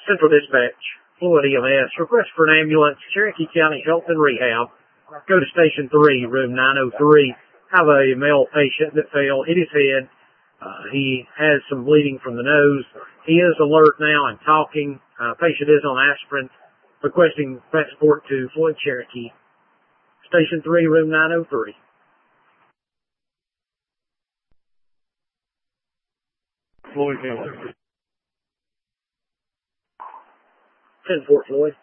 Central Dispatch, Floyd EMS. Request for an ambulance, Cherokee County Health and Rehab. Go to Station 3, room 903. Have a male patient that fell, hit his head. He has some bleeding from the nose. He is alert now and talking. Patient is on aspirin. Requesting transport to Floyd Cherokee. Station 3, room 903. Floyd, 10-4, Floyd.